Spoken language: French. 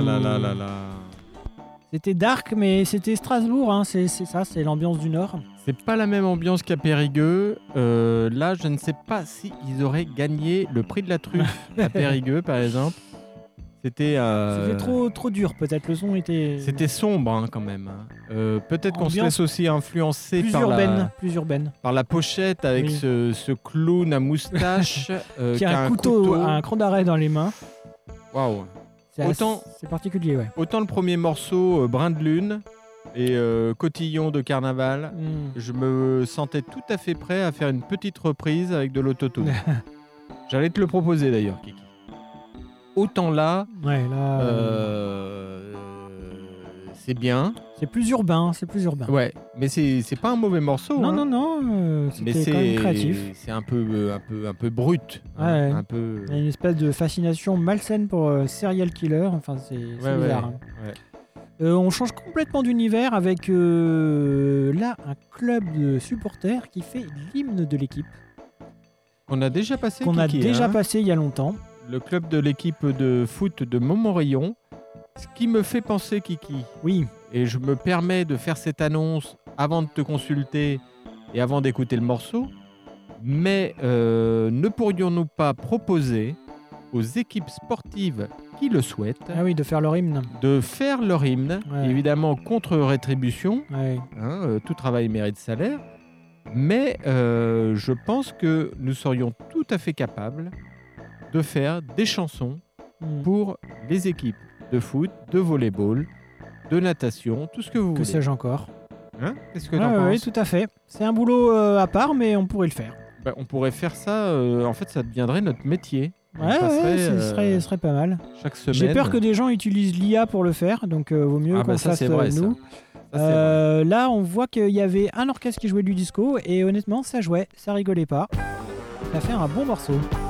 là là là là. C'était dark, mais c'était Strasbourg, hein, c'est ça, c'est l'ambiance du Nord. C'est pas la même ambiance qu'à Périgueux. Là, je ne sais pas si ils auraient gagné le prix de la truffe à Périgueux, par exemple. C'était trop dur, peut-être. Le son était c'était sombre hein, quand même. Peut-être qu'on se Ambiance laisse aussi influencer plus urbaine. par la pochette avec Oui. ce clown à moustache Qui a un couteau, un cran d'arrêt dans les mains. Waouh. C'est particulier, ouais. Autant le premier morceau, Brin de Lune et Cotillon de Carnaval, je me sentais tout à fait prêt à faire une petite reprise avec de l'autotune. J'allais te le proposer d'ailleurs, Kiki. Autant là, Ouais, là, c'est bien. c'est plus urbain. Ouais, mais c'est pas un mauvais morceau. Non, hein. non, Mais c'était quand même créatif. c'est un peu brut. Ouais. Un peu. Il y a une espèce de fascination malsaine pour serial killer. Enfin, c'est bizarre. Hein. Ouais. On change complètement d'univers avec là un club de supporters qui fait l'hymne de l'équipe. On a déjà passé. Qu'on a Kiki, déjà hein. passé il y a longtemps. Le club de l'équipe de foot de Montmorillon. Ce qui me fait penser, Kiki, Oui, et je me permets de faire cette annonce avant de te consulter et avant d'écouter le morceau, mais ne pourrions-nous pas proposer aux équipes sportives qui le souhaitent de faire leur hymne. de faire leur hymne, Ouais. évidemment contre rétribution, Ouais. hein, tout travail mérite salaire, mais je pense que nous serions tout à fait capables de faire des chansons pour les équipes de foot, de volleyball, de natation, tout ce que vous Que voulez. sais-je encore. Hein? Qu'est-ce que t'en Oui, penses? tout à fait. C'est un boulot à part, mais on pourrait le faire. Bah, on pourrait faire ça, en fait ça deviendrait notre métier. On Ouais, passerait, ce serait pas mal. chaque semaine. J'ai peur que des gens utilisent l'IA pour le faire, donc vaut mieux qu'on le ça fasse c'est vrai, nous. Ça, c'est vrai. Là, on voit qu'il y avait un orchestre qui jouait du disco, et honnêtement, ça jouait, ça rigolait pas. Ça fait un bon morceau.